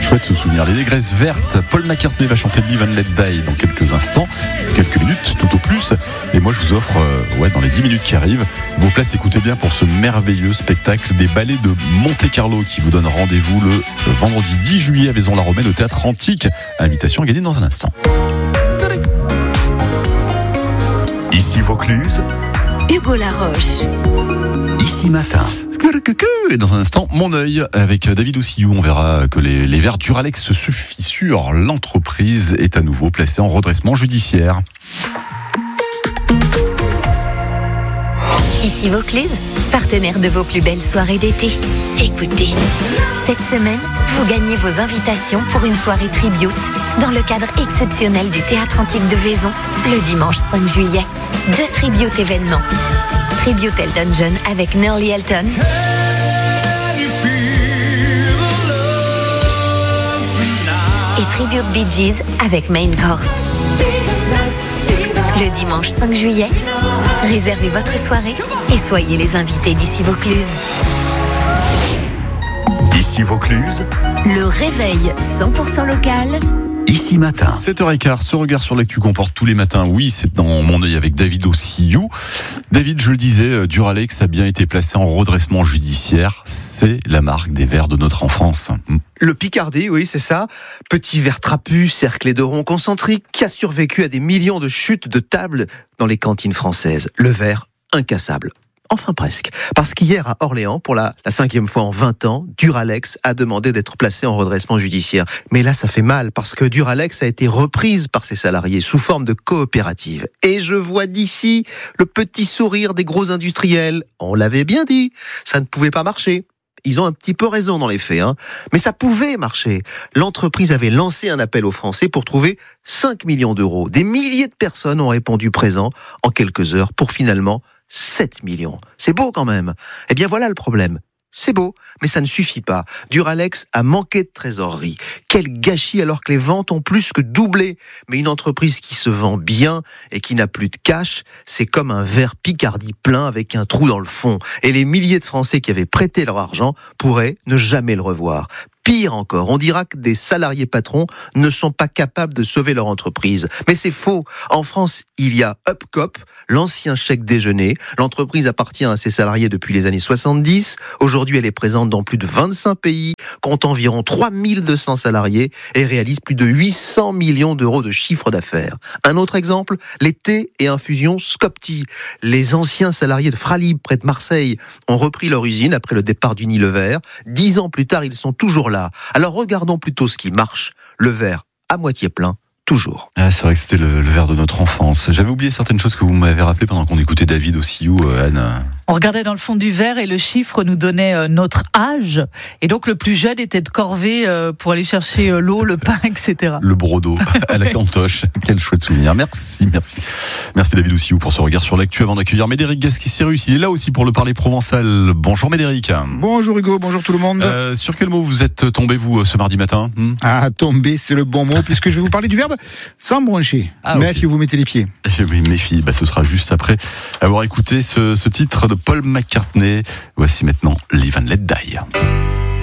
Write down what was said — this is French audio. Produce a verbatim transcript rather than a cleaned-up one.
chouette ce souvenir. Les négresses vertes, Paul McCartney va chanter Live and Let Die dans quelques instants, quelques minutes tout au plus. Et moi je vous offre, euh, ouais, dans les dix minutes qui arrivent, vos places, écoutez bien, pour ce merveilleux spectacle des ballets de Monte-Carlo qui vous donne rendez-vous le vendredi dix juillet à Vaison-la-Romaine au Théâtre Antique. Invitation à gagner dans un instant. Ici Vaucluse, Hugo Laroche. Ici Matin. Et dans un instant, mon œil avec David Oussillou. On verra que les, les verres Duralex se fissurent. L'entreprise est à nouveau placée en redressement judiciaire. Ici Vaucluse, partenaire de vos plus belles soirées d'été. Écoutez, cette semaine, vous gagnez vos invitations pour une soirée tribute dans le cadre exceptionnel du Théâtre Antique de Vaison, le dimanche cinq juillet. Deux tribute événements. Tribute Elton John avec Nerly Elton et Tribute Bee Gees avec Main Course. Le dimanche cinq juillet, réservez votre soirée et soyez les invités d'Ici Vaucluse. Ici Vaucluse, Le réveil cent pour cent local. Ici Matin. sept heures quinze, ce regard sur l'actu qu'on porte tous les matins, oui, c'est dans mon œil avec David Oussillou. David, je le disais, Duralex a bien été placé en redressement judiciaire. C'est la marque des verres de notre enfance. Le Picardie, oui, c'est ça. Petit verre trapu, cerclé de ronds concentriques, qui a survécu à des millions de chutes de tables dans les cantines françaises. Le verre incassable. Enfin presque. Parce qu'hier à Orléans, pour la, la cinquième fois en vingt ans, Duralex a demandé d'être placé en redressement judiciaire. Mais là, ça fait mal, parce que Duralex a été reprise par ses salariés sous forme de coopérative. Et je vois d'ici le petit sourire des gros industriels. On l'avait bien dit, ça ne pouvait pas marcher. Ils ont un petit peu raison dans les faits, hein. Mais ça pouvait marcher. L'entreprise avait lancé un appel aux Français pour trouver cinq millions d'euros. Des milliers de personnes ont répondu présent en quelques heures pour finalement sept millions. C'est beau quand même. Eh bien voilà le problème. C'est beau, mais ça ne suffit pas. Duralex a manqué de trésorerie. Quel gâchis alors que les ventes ont plus que doublé. Mais une entreprise qui se vend bien et qui n'a plus de cash, c'est comme un verre Picardie plein avec un trou dans le fond. Et les milliers de Français qui avaient prêté leur argent pourraient ne jamais le revoir. Pire encore, on dira que des salariés patrons ne sont pas capables de sauver leur entreprise. Mais c'est faux. En France, il y a Upcop, l'ancien chèque déjeuner. L'entreprise appartient à ses salariés depuis les années soixante-dix. Aujourd'hui, elle est présente dans plus de vingt-cinq pays, compte environ trois mille deux cents salariés et réalise plus de huit cents millions d'euros de chiffre d'affaires. Un autre exemple, les thés et infusions Scopti. Les anciens salariés de Fralib, près de Marseille, ont repris leur usine après le départ d'Unilever. Dix ans plus tard, ils sont toujours là. Alors regardons plutôt ce qui marche, le verre à moitié plein, toujours. Ah, c'est vrai que c'était le, le verre de notre enfance. J'avais oublié certaines choses que vous m'avez rappelées pendant qu'on écoutait David Oussillou, euh, Anne. On regardait dans le fond du verre et le chiffre nous donnait euh, notre âge. Et donc le plus jeune était de corvée euh, pour aller chercher euh, l'eau, le pain, et cetera. Le brodo à la cantoche. Quel chouette souvenir. Merci, merci. Merci David Oussillou pour ce regard sur l'actu avant d'accueillir Médéric Gasquet-Cyrus. Il est là aussi pour le parler provençal. Bonjour Médéric. Bonjour Hugo, bonjour tout le monde. Euh, sur quel mot vous êtes tombé vous ce mardi matin? hmm Ah, tomber, c'est le bon mot, puisque je vais vous parler du verbe s'embrancher. Ah, Mais okay. si vous mettez les pieds. Oui, mes filles, bah, ce sera juste après avoir écouté ce, ce titre de Paul McCartney. Voici maintenant Live and Let Die.